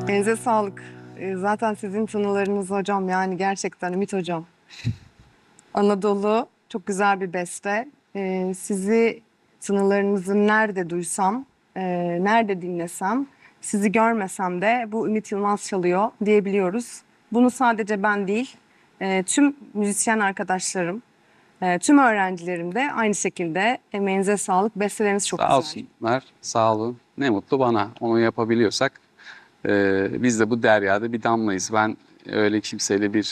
Elinize sağlık. Zaten sizin tınılarınız hocam, yani gerçekten Ümit hocam. Anadolu çok güzel bir beste. Sizi, tınılarınızı nerede duysam, nerede dinlesem, sizi görmesem de bu Ümit Yılmaz çalıyor diyebiliyoruz. Bunu sadece ben değil, tüm müzisyen arkadaşlarım, tüm öğrencilerim de aynı şekilde. Emeğinize sağlık. Besteleriniz çok Sağ güzel. olsunlar, sağ olun. Ne mutlu bana. Onu yapabiliyorsak biz de bu deryada bir damlayız. Ben öyle kimseyle bir